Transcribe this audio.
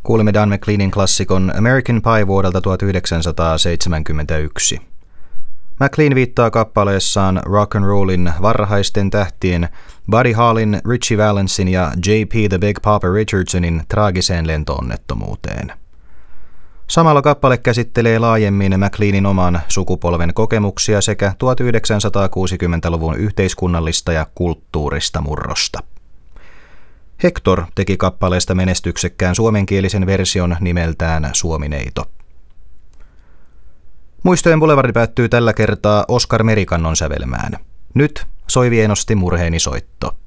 Kuulimme Dan McLeanin klassikon American Pie vuodelta 1971. McLean viittaa kappaleessaan rock and rollin varhaisten tähtien Buddy Hallin, Ritchie Valencein ja J.P. the Big Papa Richardsonin traagiseen lentoonnettomuuteen. Samalla kappale käsittelee laajemmin McLeanin oman sukupolven kokemuksia sekä 1960-luvun yhteiskunnallista ja kulttuurista murrosta. Hector teki kappaleesta menestyksekkään suomenkielisen version nimeltään Suomineito. Muistojen Boulevard päättyy tällä kertaa Oskar Merikannon sävelmään. Nyt soi vienosti murheeni soitto.